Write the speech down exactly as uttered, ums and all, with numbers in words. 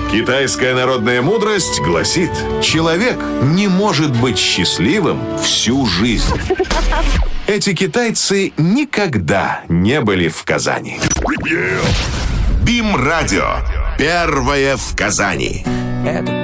Китайская народная мудрость гласит: человек не может быть счастливым всю жизнь. Эти китайцы никогда не были в Казани. БИМ-радио. Первое в Казани. Это